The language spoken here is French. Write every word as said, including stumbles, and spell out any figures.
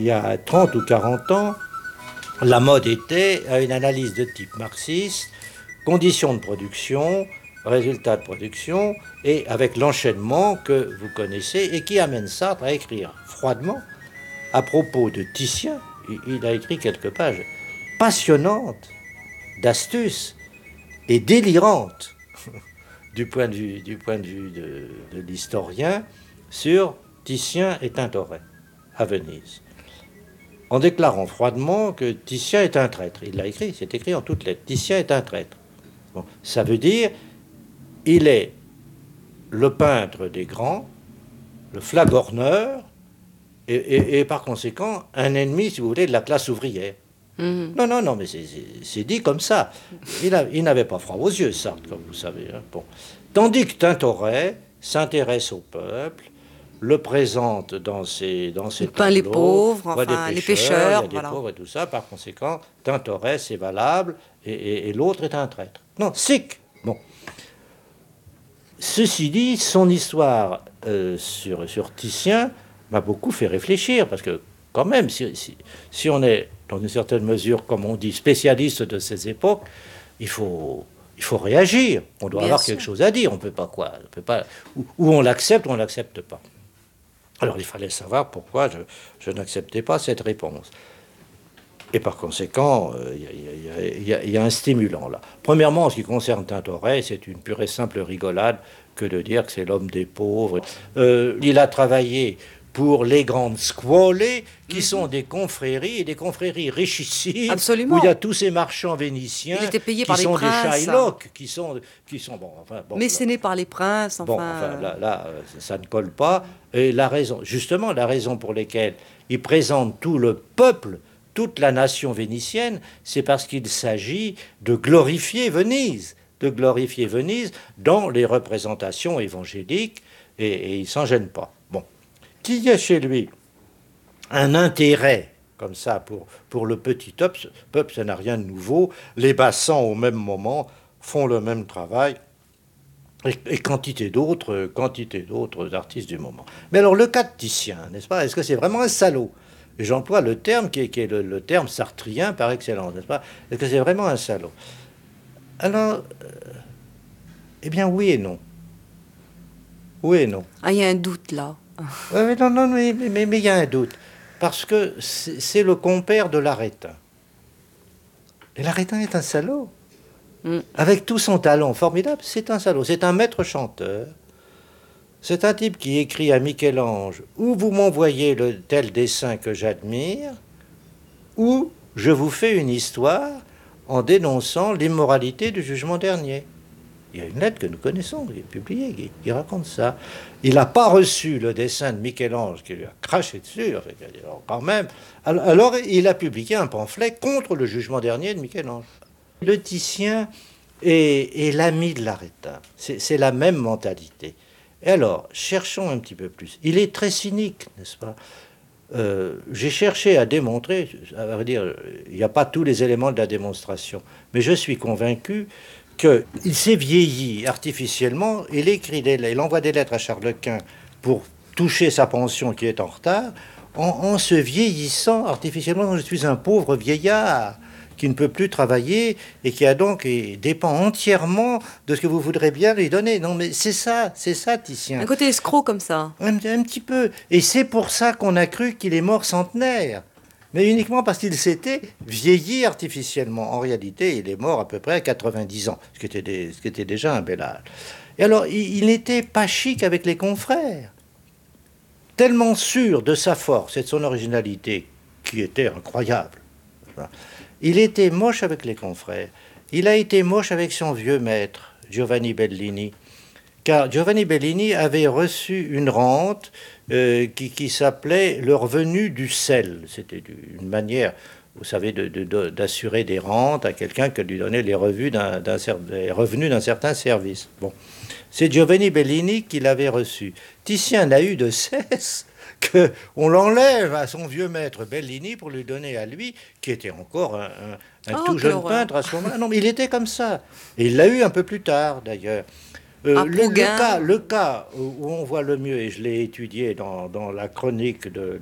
il y a trente ou quarante ans, la mode était à une analyse de type marxiste, conditions de production, résultats de production, et avec l'enchaînement que vous connaissez et qui amène Sartre à écrire froidement à propos de Titien. Il a écrit quelques pages passionnantes, d'astuces et délirantes du point de vue, du point de, vue de, de l'historien sur Titien et Tintoret à Venise, en déclarant froidement que Titien est un traître. Il l'a écrit, c'est écrit en toutes lettres. Titien est un traître. Bon, ça veut dire il est le peintre des grands, le flagorneur, et, et, et par conséquent un ennemi, si vous voulez, de la classe ouvrière. Mmh. Non, non, non, mais c'est dit comme ça. Il, il n'avait pas froid aux yeux, Sartre, comme vous savez. Hein. Bon. Tandis que Tintoret s'intéresse au peuple, le présente dans ses dans ses tableaux, les pauvres, enfin, pêcheurs, les pêcheurs, il y a des voilà. pauvres et tout ça. Par conséquent, Tintoret, c'est valable, et, et, et l'autre est un traître. Non, sic. Bon. Ceci dit, son histoire euh, sur, sur Titien m'a beaucoup fait réfléchir, parce que quand même, si, si, si on est, dans une certaine mesure, comme on dit, spécialiste de ces époques, il faut, il faut réagir. On doit Bien avoir sûr. quelque chose à dire. On peut pas quoi on peut pas, ou, ou on l'accepte ou on ne l'accepte pas. Alors il fallait savoir pourquoi je, je n'acceptais pas cette réponse. Et par conséquent, il euh, y, y, y, y a un stimulant là. Premièrement, en ce qui concerne Tintoret, c'est une pure et simple rigolade que de dire que c'est l'homme des pauvres. Euh, il a travaillé pour les grandes scuole, qui mm-hmm. sont des confréries, et des confréries richissimes, Absolument. où il y a tous ces marchands vénitiens il était payé qui par sont les princes, des Shylock, qui sont, qui sont bon, enfin, bon, mécénés par les princes, enfin... Bon, enfin là, là, ça ne colle pas. Et la raison, justement, la raison pour laquelle il présente tout le peuple, toute la nation vénitienne, c'est parce qu'il s'agit de glorifier Venise, de glorifier Venise dans les représentations évangéliques, et, et il ne s'en gêne pas. Bon. Qu'il y ait chez lui un intérêt comme ça pour, pour le petit peuple, peuple, ça n'a rien de nouveau. Les bassans, au même moment, font le même travail, et, et quantité d'autres, quantité d'autres artistes du moment. Mais alors, le cas de Titien, n'est-ce pas? Est-ce que c'est vraiment un salaud? Et j'emploie le terme qui est, qui est le, le terme sartrien par excellence, n'est-ce pas? Est-ce que c'est vraiment un salaud? Alors, euh, eh bien, oui et non. Oui et non. Ah, il y a un doute là. Oui, mais non, non, mais il mais, mais, y a un doute. Parce que c'est le compère de l'Arétin. Et l'Arétin est un salaud. Mm. Avec tout son talent formidable, c'est un salaud. C'est un maître chanteur. C'est un type qui écrit à Michel-Ange « Ou vous m'envoyez le tel dessin que j'admire, ou je vous fais une histoire en dénonçant l'immoralité du jugement dernier. » Il y a une lettre que nous connaissons, qui est publiée, qui, qui raconte ça. Il n'a pas reçu le dessin de Michel-Ange, qui lui a craché dessus, alors quand même. Alors, alors il a publié un pamphlet contre le jugement dernier de Michel-Ange. Le Titien est, est l'ami de l'Arétin. C'est la même mentalité. Et alors, cherchons un petit peu plus. Il est très cynique, n'est-ce pas? euh, J'ai cherché à démontrer, à vrai dire, il n'y a pas tous les éléments de la démonstration, mais je suis convaincu qu'il s'est vieilli artificiellement. Il écrit des, il envoie des lettres à Charles Quint pour toucher sa pension qui est en retard, en, en se vieillissant artificiellement. Je suis un pauvre vieillard qui ne peut plus travailler et qui a donc et dépend entièrement de ce que vous voudrez bien lui donner. Non, mais c'est ça, c'est ça, Titien. Un côté escroc comme ça. Un, un petit peu. Et c'est pour ça qu'on a cru qu'il est mort centenaire. Mais uniquement parce qu'il s'était vieilli artificiellement. En réalité, il est mort à peu près à quatre-vingt-dix ans, ce qui était, des, ce qui était déjà un bel âge. Et alors, il, il n'était pas chic avec les confrères. Tellement sûr de sa force et de son originalité, qui était incroyable. Il était moche avec les confrères. Il a été moche avec son vieux maître, Giovanni Bellini. Car Giovanni Bellini avait reçu une rente euh, qui, qui s'appelait le revenu du sel. C'était une manière, vous savez, d'assurer de, de, des rentes à quelqu'un que lui donnait les, revenus d'un, d'un, les revenus d'un certain service. Bon. C'est Giovanni Bellini qui l'avait reçu. Titien n'a eu de cesse qu'on l'enlève à son vieux maître Bellini pour lui donner à lui, qui était encore un, un, un oh, tout jeune horreur. peintre à ce moment-là. Non, mais il était comme ça. Et il l'a eu un peu plus tard, d'ailleurs. Euh, le, le, cas, le cas où on voit le mieux, et je l'ai étudié dans, dans la chronique de